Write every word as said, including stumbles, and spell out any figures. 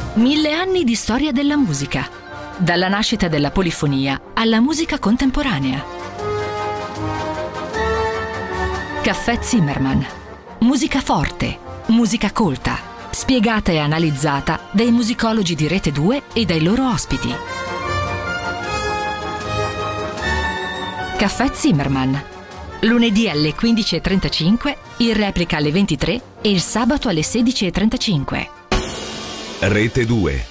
Mille anni di storia della musica, dalla nascita della polifonia alla musica contemporanea. Caffè Zimmermann. Musica forte, musica colta, spiegata e analizzata dai musicologi di Rete due e dai loro ospiti. Caffè Zimmermann. Lunedì alle quindici e trentacinque, in replica alle ventitré e il sabato alle sedici e trentacinque. Rete due.